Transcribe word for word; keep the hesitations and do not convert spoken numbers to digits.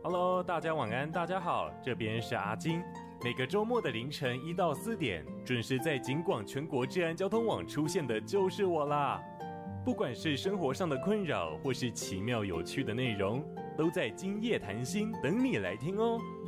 Hello， 大家晚安，大家好，这边是阿金。每个周末的凌晨一到四点，准时在警广全国治安交通网出现的就是我啦。不管是生活上的困扰，或是奇妙有趣的内容，都在今夜谈心等你来听哦。